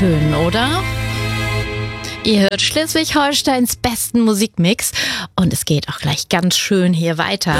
schön, oder? Ihr hört Schleswig-Holsteins besten Musikmix und es geht auch gleich ganz schön hier weiter.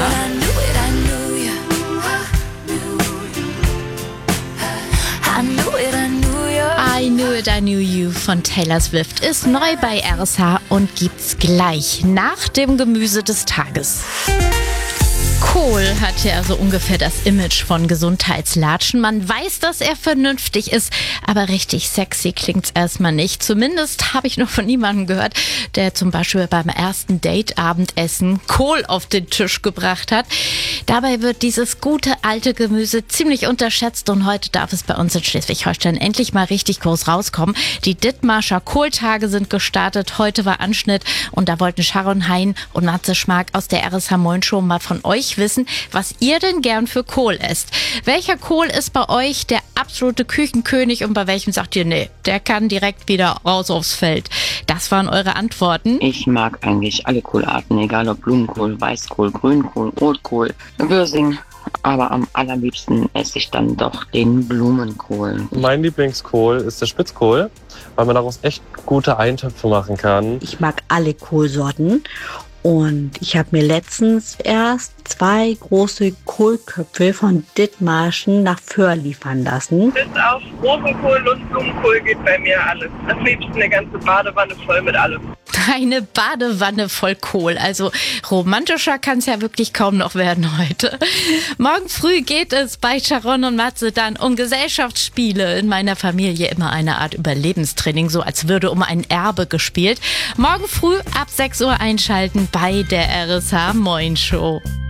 I Knew It, I Knew You von Taylor Swift ist neu bei RSH und gibt's gleich nach dem Gemüse des Tages. Kohl hat ja so ungefähr das Image von Gesundheitslatschen. Man weiß, dass er vernünftig ist, aber richtig sexy klingt's erstmal nicht. Zumindest habe ich noch von niemandem gehört, der zum Beispiel beim ersten Date-Abendessen Kohl auf den Tisch gebracht hat. Dabei wird dieses gute alte Gemüse ziemlich unterschätzt und heute darf es bei uns in Schleswig-Holstein endlich mal richtig groß rauskommen. Die Dithmarscher Kohltage sind gestartet. Heute war Anschnitt und da wollten Sharon Hein und Matze Schmark aus der RSH Moin Show mal von euch wissen, was ihr denn gern für Kohl esst. Welcher Kohl ist bei euch der absolute Küchenkönig und bei welchem sagt ihr, nee, der kann direkt wieder raus aufs Feld? Das waren eure Antworten. Ich mag eigentlich alle Kohlarten, egal ob Blumenkohl, Weißkohl, Grünkohl, Rotkohl, Würsing. Aber am allerliebsten esse ich dann doch den Blumenkohl. Mein Lieblingskohl ist der Spitzkohl, weil man daraus echt gute Eintöpfe machen kann. Ich mag alle Kohlsorten. Und ich habe mir letztens erst 2 große Kohlköpfe von Dithmarschen nach Föhr liefern lassen. Bis auf Rosenkohl und Blumenkohl geht bei mir alles. Am liebsten eine ganze Badewanne voll mit allem. Eine Badewanne voll Kohl. Also romantischer kann es ja wirklich kaum noch werden heute. Morgen früh geht es bei Sharon und Matze dann um Gesellschaftsspiele. In meiner Familie immer eine Art Überlebenstraining, so als würde um ein Erbe gespielt. Morgen früh ab 6 Uhr einschalten bei der RSH Moin Show.